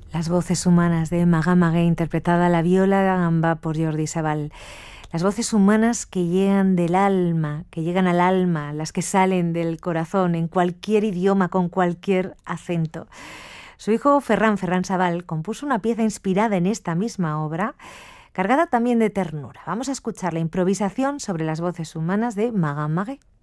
Las voces humanas de Maga Magué, interpretada a la viola da gamba por Jordi Sabal. Las voces humanas que llegan del alma, que llegan al alma, las que salen del corazón, en cualquier idioma, con cualquier acento. Su hijo Ferran Sabal compuso una pieza inspirada en esta misma obra, cargada también de ternura. Vamos a escuchar la improvisación sobre las voces humanas de Maga Magué.